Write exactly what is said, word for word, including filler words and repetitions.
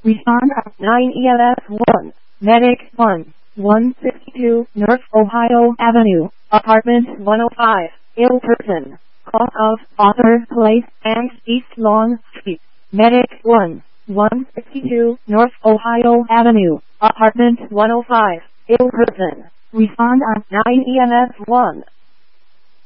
Respond at nine E M S one. Medic one. one sixty-two North Ohio Avenue, Apartment one oh five, ill person. Call of Author Place and East Lawn Street. Medic one. one sixty-two North Ohio Avenue, Apartment one oh five, ill person. Respond at nine E M S one.